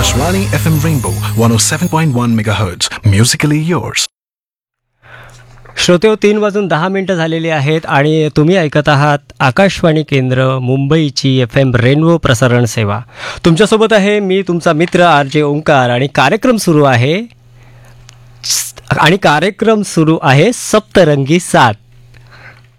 Akashvani FM Rainbow 107.1 MHz. Musically yours. श्रोतेहो 3:10 झालेली आहेत आणि तुम्ही ऐकत आहात आकाशवाणी केंद्र मुंबईची FM रेनबो प्रसारण सेवा. तुमच्यासोबत आहे मी तुमचा मित्र RJ ओंकार आणि कार्यक्रम सुरू आहे सप्तरंगी साथ.